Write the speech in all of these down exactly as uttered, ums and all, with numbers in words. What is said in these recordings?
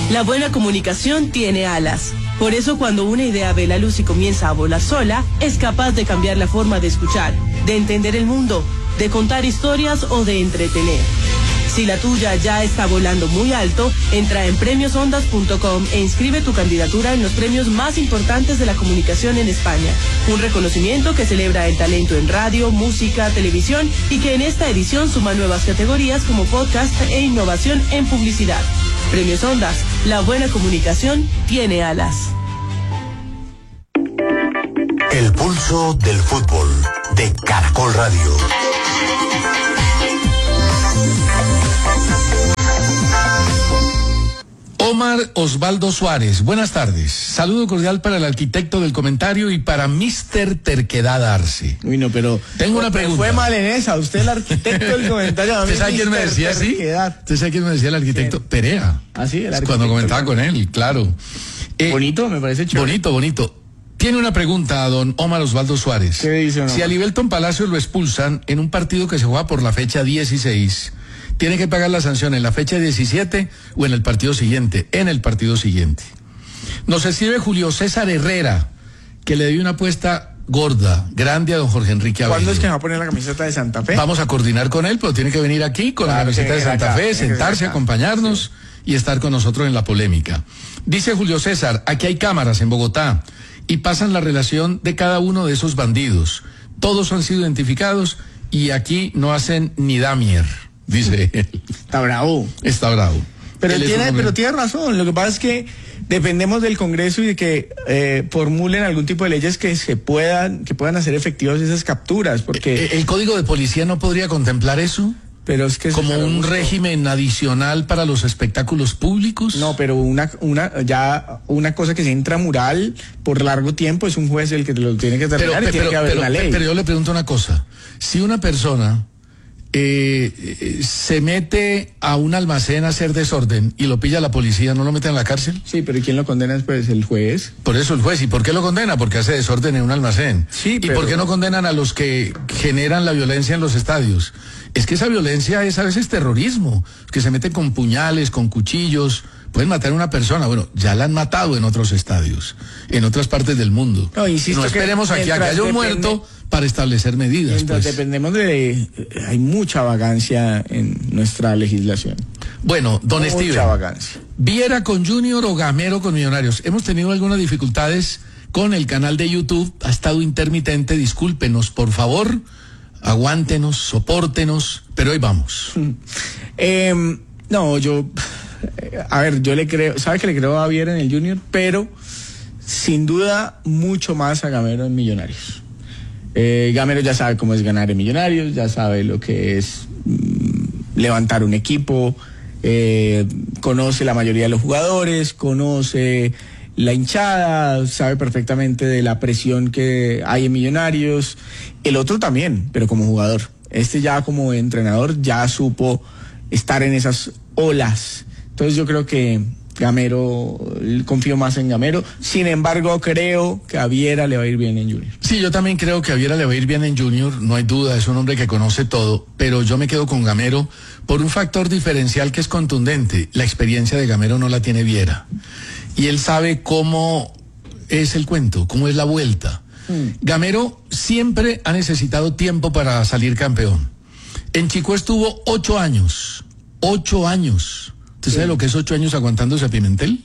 La buena comunicación tiene alas. Por eso cuando una idea ve la luz y comienza a volar sola, es capaz de cambiar la forma de escuchar, de entender el mundo, de contar historias o de entretener. Si la tuya ya está volando muy alto, entra en premios ondas punto com e inscribe tu candidatura en los premios más importantes de la comunicación en España. Un reconocimiento que celebra el talento en radio, música, televisión y que en esta edición suma nuevas categorías como podcast e innovación en publicidad. Premios Ondas, la buena comunicación tiene alas. El pulso del fútbol de Caracol Radio. Omar Osvaldo Suárez, buenas tardes. Saludo cordial para el arquitecto del comentario y para mister Terquedad Arce. Uy, no, pero... Tengo una pregunta. Fue mal en esa, usted el arquitecto del comentario. ¿Usted sabe quién me decía así? ¿Usted sabe quién me decía el arquitecto? ¿Quién? Perea. Ah, sí, el arquitecto. Cuando comentaba con él, claro. Eh, bonito, me parece chévere. Bonito, bonito. Tiene una pregunta a don Omar Osvaldo Suárez. ¿Qué dice, no? Si a Libelton Palacios lo expulsan en un partido que se juega por la fecha dieciséis... tiene que pagar la sanción en la fecha diecisiete o en el partido siguiente, en el partido siguiente. Nos escribe Julio César Herrera, que le dio una apuesta gorda, grande a don Jorge Enrique Abello. ¿Cuándo es que va a poner la camiseta de Santa Fe? Vamos a coordinar con él, pero tiene que venir aquí con claro, la camiseta de Santa acá, Fe, sentarse, acompañarnos sí. y estar con nosotros en la polémica. Dice Julio César, aquí hay cámaras en Bogotá y pasan la relación de cada uno de esos bandidos. Todos han sido identificados y aquí no hacen ni damier. Dice él. Está bravo. Está bravo. Pero tiene, pero tiene razón. Lo que pasa es que dependemos del Congreso y de que eh, formulen algún tipo de leyes que se puedan, que puedan hacer efectivas esas capturas, porque el, el Código de Policía no podría contemplar eso. Pero es que como un gusto. régimen adicional para los espectáculos públicos. No, pero una, una, ya una cosa que sea intramural por largo tiempo es un juez el que lo tiene que terminar pero, y pero, tiene que haber pero, una ley. Pero yo le pregunto una cosa: si una persona Eh, eh, se mete a un almacén a hacer desorden y lo pilla la policía, ¿no lo mete en la cárcel? Sí, pero ¿y quién lo condena después? ¿El juez? Por eso el juez. ¿Y por qué lo condena? Porque hace desorden en un almacén. Sí, pero... ¿Y por qué no condenan a los que generan la violencia en los estadios? Es que esa violencia es a veces terrorismo, que se meten con puñales, con cuchillos, pueden matar a una persona. Bueno, ya la han matado en otros estadios, en otras partes del mundo. No, insisto no esperemos que aquí a que haya un depende... muerto para establecer medidas. Mientras pues. dependemos de... Hay mucha vagancia en nuestra legislación. Bueno, don mucha Steven. Mucha vagancia. ¿Viera con Junior o Gamero con Millonarios? Hemos tenido algunas dificultades con el canal de YouTube. Ha estado intermitente. Discúlpenos, por favor. Aguántenos, sopórtenos. Pero hoy vamos. Eh, no, yo... A ver, yo le creo... ¿Sabe que le creo a Viera en el Junior? Pero, sin duda, mucho más a Gamero en Millonarios. Eh, Gamero ya sabe cómo es ganar en Millonarios, ya sabe lo que es mmm, levantar un equipo, eh, conoce la mayoría de los jugadores, conoce la hinchada, sabe perfectamente de la presión que hay en Millonarios. El otro también, pero como jugador. Este ya como entrenador ya supo estar en esas olas. Entonces yo creo que Gamero, confío más en Gamero. Sin embargo, creo que a Viera le va a ir bien en Junior. Sí, yo también creo que a Viera le va a ir bien en Junior, no hay duda, es un hombre que conoce todo, pero yo me quedo con Gamero por un factor diferencial que es contundente. La experiencia de Gamero no la tiene Viera. Y él sabe cómo es el cuento, cómo es la vuelta. Mm. Gamero siempre ha necesitado tiempo para salir campeón. En Chico estuvo ocho años, ocho años. ¿Usted sí. sabe lo que es ocho años aguantándose a Pimentel?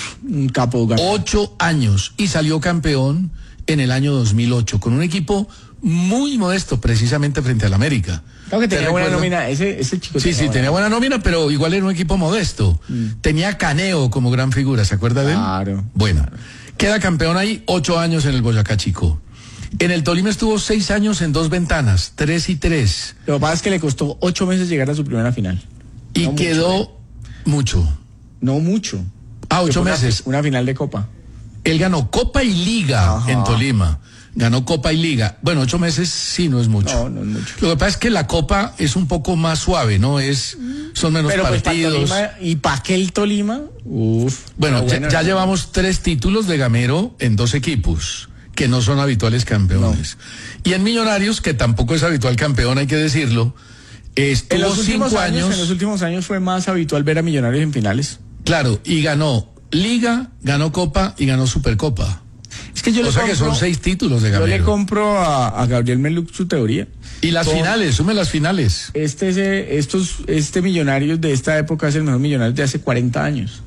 Un capo. Gamero. Ocho años y salió campeón en el año dos mil ocho con un equipo muy modesto, precisamente frente al América. Claro que tenía buena nómina, ese, ese chico. Sí, tenía sí, buena tenía buena nómina, pero igual era un equipo modesto. Mm. Tenía Caneo como gran figura, ¿se acuerda de él? Claro. Bueno, claro. Queda campeón ahí, ocho años en el Boyacá Chico. En el Tolima estuvo seis años en dos ventanas, tres y tres. Lo que pasa es que le costó ocho meses llegar a su primera final. Y no quedó mucho, ¿eh? mucho. No mucho. Ah, ocho meses. Una, una final de Copa. Él ganó Copa y Liga. Ajá. En Tolima. Ganó Copa y Liga. Bueno, ocho meses sí no es mucho. No, no es mucho. Lo que pasa es que la Copa es un poco más suave, ¿no? Es, son menos pero partidos. Pues para Tolima, y para qué el Tolima, uf. Bueno, bueno, ya, ya no. llevamos tres títulos de Gamero en dos equipos que no son habituales campeones. No. Y en Millonarios, que tampoco es habitual campeón, hay que decirlo, estuvo en los últimos cinco años, años. En los últimos años fue más habitual ver a Millonarios en finales. Claro, y ganó Liga, ganó Copa y ganó Supercopa. Es que yo o le sea compro, que son seis títulos de Gamero. Yo Gamero. le compro a, a Gabriel Meluc su teoría. Y las Con, finales, sume las finales. Este, ese, estos, este Millonarios de esta época es el mejor Millonario de hace cuarenta años.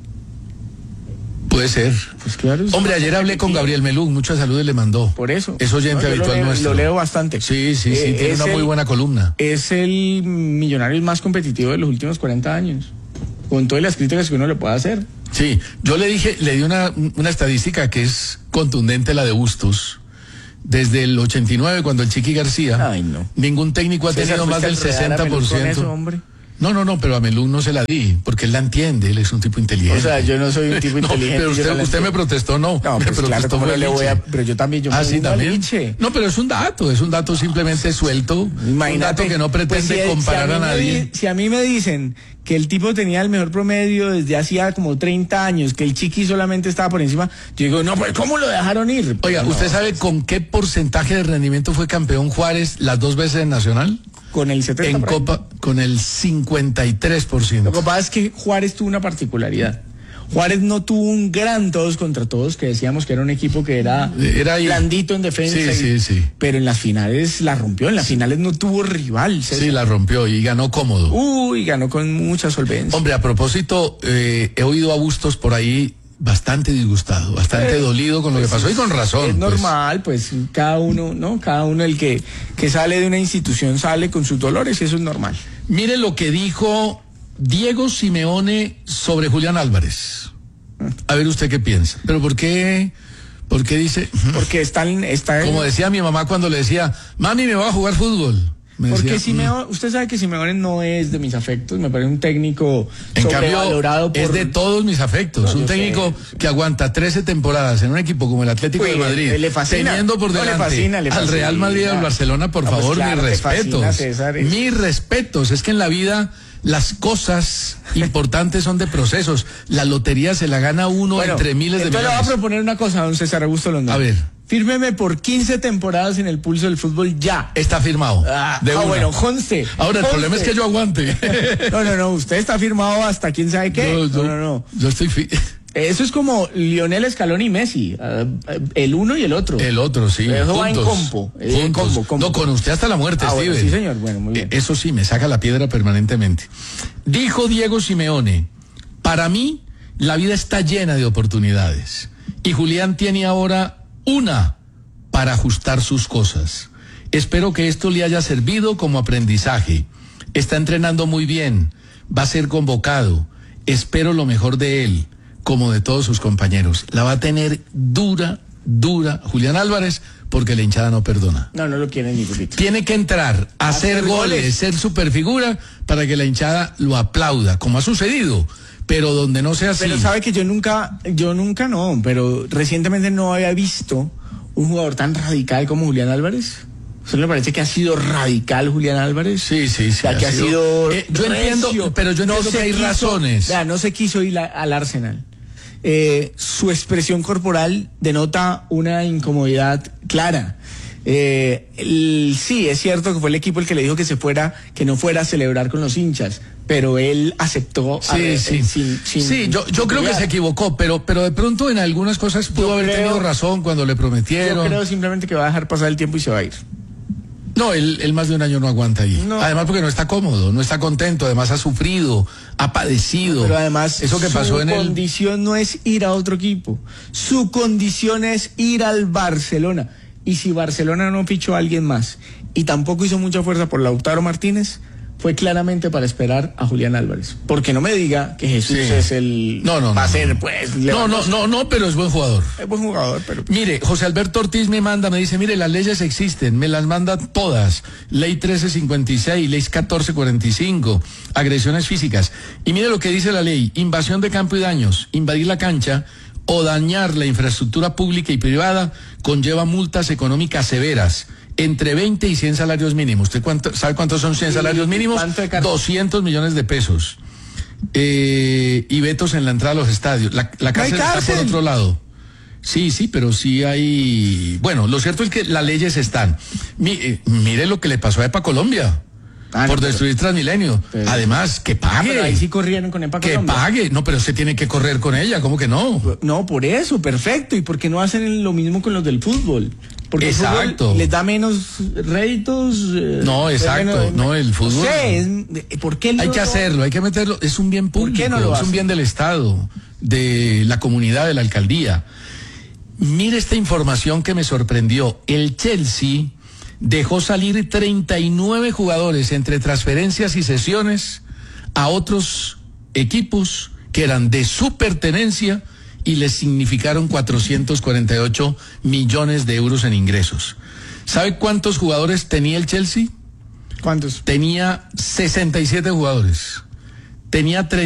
Puede ser. Pues claro. Hombre, ayer hablé con Gabriel Meluc, mucha salud le mandó. Por eso. Es oyente no, habitual lo leo, nuestro. Lo leo bastante. Sí, sí, sí, eh, tiene una el, muy buena columna. Es el Millonario más competitivo de los últimos cuarenta años. Con todas las críticas que uno le pueda hacer. Sí, yo le dije, le di una, una estadística que es contundente, la de Bustos. Desde el ochenta y nueve, cuando el Chiqui García, Ay, no. ningún técnico ha César, tenido más del sesenta por ciento. Con eso, hombre. No, no, no, pero a Meluc no se la di, porque él la entiende, él es un tipo inteligente. O sea, yo no soy un tipo no, inteligente. Pero usted, no usted me protestó, no. No, me pues protestó claro, ¿cómo no le voy a, pero yo también, yo ah, me sí, también. Liche. No, pero es un dato, es un dato simplemente suelto. Imagínate, un dato que no pretende pues si, comparar si a, a nadie. Me, si a mí me dicen que el tipo tenía el mejor promedio desde hacía como treinta años, que el Chiqui solamente estaba por encima, yo digo, no, pues ¿cómo lo dejaron ir? Oiga, no, ¿usted sabe con qué porcentaje de rendimiento fue campeón Juárez las dos veces en Nacional? Con el setenta En por ciento. Copa, con el cincuenta y tres por ciento. Lo que pasa es que Juárez tuvo una particularidad. Juárez no tuvo un gran todos contra todos, que decíamos que era un equipo que era, era blandito en defensa. Sí, y, sí, sí. Pero en las finales la rompió, en las finales no tuvo rival. César. Sí, la rompió y ganó cómodo. Uy, ganó con mucha solvencia. Hombre, a propósito, eh, he oído a Bustos por ahí bastante disgustado, bastante eh, dolido con lo pues que pasó y con razón. Es normal, pues. pues cada uno, ¿no? Cada uno el que, que sale de una institución sale con sus dolores y eso es normal. Mire lo que dijo Diego Simeone sobre Julián Álvarez. A ver usted qué piensa. Pero ¿por qué? ¿Por qué dice? Porque están, está como decía mi mamá cuando le decía, mami, me voy a jugar fútbol. Me Porque decía, Simeone, usted sabe que Simeone no es de mis afectos, me parece un técnico en sobrevalorado cambio, por... es de todos mis afectos, no, un técnico sé. que aguanta trece temporadas en un equipo como el Atlético Uy, de Madrid, le fascina, teniendo por delante no, le fascina, le fascina. al Real Madrid y al Barcelona, por no, favor, pues claro, mis respetos, fascina, César, es... mis respetos, es que en la vida las cosas importantes son de procesos, la lotería se la gana uno bueno, entre miles de millones. Entonces le voy a proponer una cosa, don César Augusto Londoño. A ver. Fírmeme por quince temporadas en el pulso del fútbol ya. Está firmado. Ah, ah bueno, conste. Ahora, conste. el problema es que yo aguante. No, no, no, usted está firmado hasta quién sabe qué. Yo, yo, no, no, no. Yo estoy... Fi Eso es como Lionel Scaloni y Messi, uh, el uno y el otro. El otro, sí. Eso juntos, va en compo. Eh, combo, combo. No, con usted hasta la muerte, ah, Steven. Bueno, sí, señor. Bueno, muy bien. Eh, eso sí, me saca la piedra permanentemente. Dijo Diego Simeone, para mí, la vida está llena de oportunidades. Y Julián tiene ahora una para ajustar sus cosas. Espero que esto le haya servido como aprendizaje. Está entrenando muy bien. Va a ser convocado. Espero lo mejor de él, como de todos sus compañeros. La va a tener dura, dura Julián Álvarez, porque la hinchada no perdona. No, no lo quiere ni poquito. Tiene que entrar a hacer, hacer goles, goles, ser superfigura, para que la hinchada lo aplauda, como ha sucedido. Pero donde no sea así. Pero sabe que yo nunca, yo nunca no, pero recientemente no había visto un jugador tan radical como Julián Álvarez. ¿Eso le parece que ha sido radical Julián Álvarez? Sí, sí, sí. O sea, que ha sido... sido eh, yo entiendo, pero yo entiendo no que hay quiso, razones. Ya, no se quiso ir a, al Arsenal. Eh, su expresión corporal denota una incomodidad clara. Eh, el, sí, es cierto que fue el equipo el que le dijo que se fuera, que no fuera a celebrar con los hinchas, pero él aceptó. Sí, a, sí, eh, sin, sin, sí. Yo, yo creo que se equivocó, pero, pero de pronto en algunas cosas pudo yo haber creo, tenido razón cuando le prometieron. Yo creo simplemente que va a dejar pasar el tiempo y se va a ir. No, él, él más de un año no aguanta ahí. No. Además porque no está cómodo, no está contento, además ha sufrido, ha padecido. Pero además eso que pasó en su condición no es ir a otro equipo, su condición es ir al Barcelona. Y si Barcelona no fichó a alguien más y tampoco hizo mucha fuerza por Lautaro Martínez, fue claramente para esperar a Julián Álvarez. Porque no me diga que Jesús sí. es el... No, no, va no. a ser, pues... No, no, no, no, pero es buen jugador. Es buen jugador, pero... Mire, José Alberto Ortiz me manda, me dice, mire, las leyes existen, me las manda todas. Ley trece cincuenta y seis, ley catorce cuarenta y cinco, agresiones físicas. Y mire lo que dice la ley, invasión de campo y daños, invadir la cancha o dañar la infraestructura pública y privada conlleva multas económicas severas, entre veinte y cien salarios mínimos. ¿Usted cuánto, sabe cuántos son cien salarios mínimos? doscientos millones de pesos. Eh, y vetos en la entrada a los estadios. La, la cárcel, cárcel está por otro lado. Sí, sí, pero sí hay... Bueno, lo cierto es que las leyes están. Mi, eh, mire lo que le pasó a EPA Colombia. Ah, por no, destruir pero, Transmilenio. Pero, Además, que pague. Ah, pero ahí sí corrieron con EPA Que Colombia. pague. No, pero usted tiene que correr con ella, ¿cómo que no? No, por eso, perfecto. ¿Y por qué no hacen lo mismo con los del fútbol? Porque exacto. El fútbol les da menos réditos. Eh, no, exacto. Menos, no, el fútbol. No sé, es, ¿por qué hay que hacerlo, hay que meterlo. Es un bien público. ¿Por qué no lo es hace? Un bien del Estado, de la comunidad, de la alcaldía. Mire esta información que me sorprendió. El Chelsea dejó salir treinta y nueve jugadores entre transferencias y cesiones a otros equipos que eran de su pertenencia y les significaron cuatrocientos cuarenta y ocho millones de euros en ingresos. ¿Sabe cuántos jugadores tenía el Chelsea? ¿Cuántos? Tenía sesenta y siete jugadores. Tenía